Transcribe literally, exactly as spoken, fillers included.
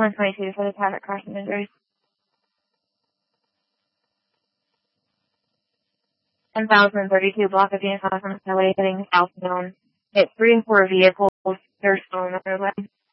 one twenty-two for the traffic crash and injuries. one thousand thirty-two block of Union Conference Highway heading southbound. Hit three and four vehicles. They're still on the roadway.